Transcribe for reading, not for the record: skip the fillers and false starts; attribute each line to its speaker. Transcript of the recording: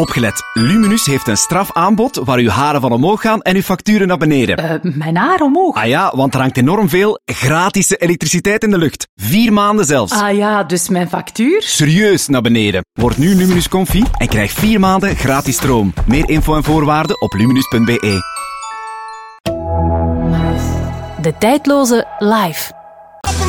Speaker 1: Opgelet, Luminus heeft een strafaanbod waar uw haren van omhoog gaan en uw facturen naar beneden.
Speaker 2: Mijn haar omhoog?
Speaker 1: Ah ja, want er hangt enorm veel gratis elektriciteit in de lucht. 4 maanden zelfs.
Speaker 2: Ah ja, dus mijn factuur?
Speaker 1: Serieus naar beneden. Word nu Luminus Comfy en krijg 4 maanden gratis stroom. Meer info en voorwaarden op luminus.be.
Speaker 3: De tijdloze live.